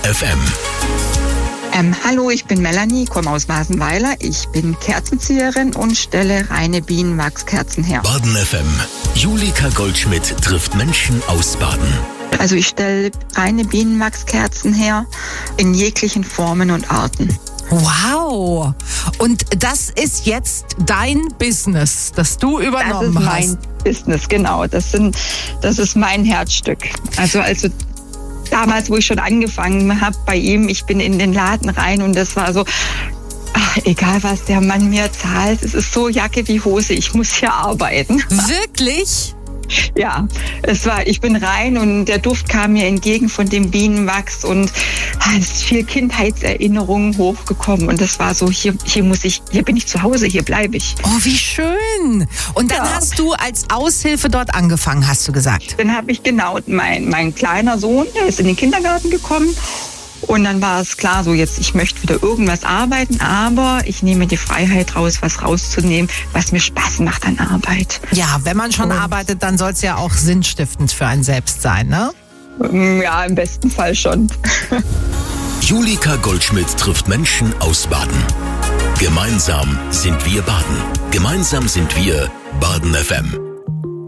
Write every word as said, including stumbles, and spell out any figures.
F M. Ähm, hallo, ich bin Melanie, komme aus Wasenweiler. Ich bin Kerzenzieherin und stelle reine Bienenwachskerzen her. Baden F M. Julika Goldschmidt trifft Menschen aus Baden. Also ich stelle reine Bienenwachskerzen her in jeglichen Formen und Arten. Wow! Und das ist jetzt dein Business, das du übernommen das ist hast. mein Business, genau. Das sind, das ist mein Herzstück. Also, also damals, wo ich schon angefangen habe bei ihm, ich bin in den Laden rein und das war so, ach, egal was der Mann mir zahlt, es ist so Jacke wie Hose, ich muss hier arbeiten. Wirklich? Ja, es war, ich bin rein und der Duft kam mir entgegen von dem Bienenwachs und es ist viel Kindheitserinnerungen hochgekommen und das war so, hier, hier muss ich, hier bin ich zu Hause, hier bleibe ich. Oh, wie schön. Und dann Ja. hast du als Aushilfe dort angefangen, hast du gesagt. Dann habe ich genau, mein, mein kleiner Sohn, der ist in den Kindergarten gekommen. Und dann war es klar, so jetzt, ich möchte wieder irgendwas arbeiten, aber ich nehme die Freiheit raus, was rauszunehmen, was mir Spaß macht an Arbeit. Ja, wenn man schon Und- arbeitet, dann soll es ja auch sinnstiftend für einen selbst sein, ne? Ja, im besten Fall schon. Julika Goldschmidt trifft Menschen aus Baden. Gemeinsam sind wir Baden. Gemeinsam sind wir Baden F M.